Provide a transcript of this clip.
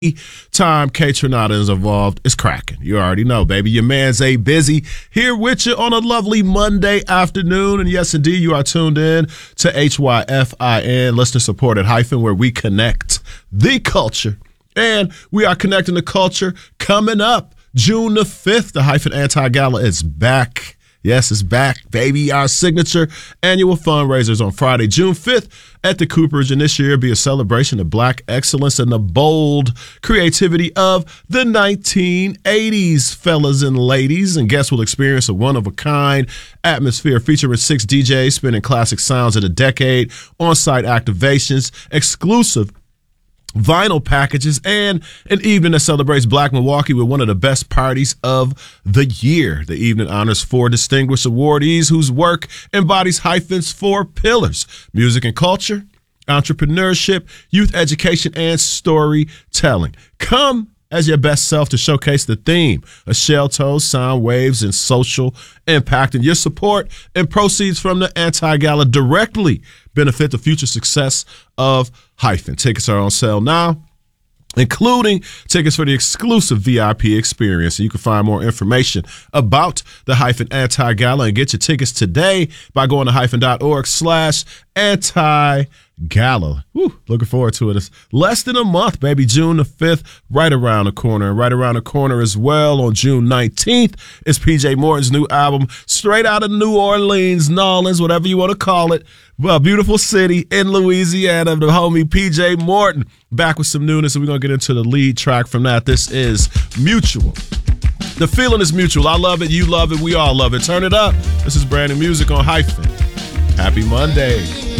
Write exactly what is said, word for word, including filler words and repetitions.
time K Tronada is involved is cracking. You already know, baby. Your man's A Busy here with you on a lovely Monday afternoon. And yes, indeed, you are tuned in to H Y F I N, listener-supported hyphen, where we connect the culture. And we are connecting the culture coming up June the fifth. The Hyphen Anti-Gala is back. Yes, it's back, baby. Our signature annual fundraisers on Friday, June fifth at the Cooperage. And this year will be a celebration of Black excellence and the bold creativity of the nineteen eighties, fellas and ladies. And guests will experience a one-of-a-kind atmosphere featuring six D Js spinning classic sounds of the decade, on-site activations, exclusive vinyl packages, and an evening that celebrates Black Milwaukee with one of the best parties of the year. The evening honors four distinguished awardees whose work embodies Hyphen's four pillars: music and culture, entrepreneurship, youth education, and storytelling. Come as your best self to showcase the theme of shell toes, sound waves, and social impact. And your support and proceeds from the Anti-Gala directly benefit the future success of Hyphen. Tickets are on sale now, including tickets for the exclusive V I P experience. You can find more information about the Hyphen Anti-Gala and get your tickets today by going to hyphen.org slash anti-gala. Woo, looking forward to it. It's less than a month, baby. June the fifth, right around the corner. And right around the corner as well on June nineteenth is P J Morton's new album, straight out of New Orleans, Nolans, whatever you want to call it. Well, beautiful city in Louisiana, the homie P J Morton back with some newness, and we're going to get into the lead track from that. This is Mutual. The feeling is mutual. I love it. You love it. We all love it. Turn it up. This is brand new music on Hyphen. Happy Monday.